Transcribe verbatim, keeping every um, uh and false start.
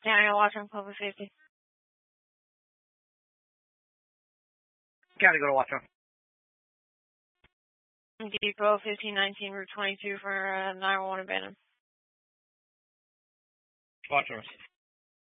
Daniel Watson, Public Safety. County, go to Watson. Depot, fifteen nineteen, Route twenty-two for uh, nine one one abandoned. Watson.